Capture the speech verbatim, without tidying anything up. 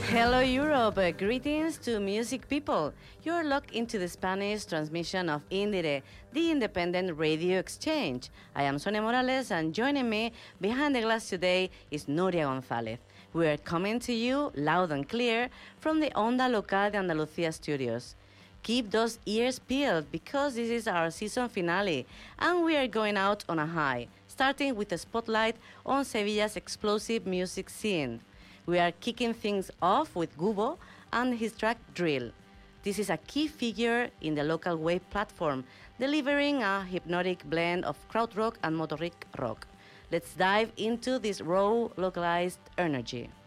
Hello, Europe. Uh, Greetings to music people. You're locked into the Spanish transmission of Indire, the independent radio exchange. I am Sonia Morales, and joining me behind the glass today is Nuria González. We are coming to you loud and clear from the Onda Local de Andalucía studios. Keep those ears peeled because this is our season finale, and we are going out on a high, starting with a spotlight on Sevilla's explosive music scene. We are kicking things off with Gubo and his track Drill. This is a key figure in the local wave platform, delivering a hypnotic blend of krautrock and motoric rock. Let's dive into this raw, localized energy.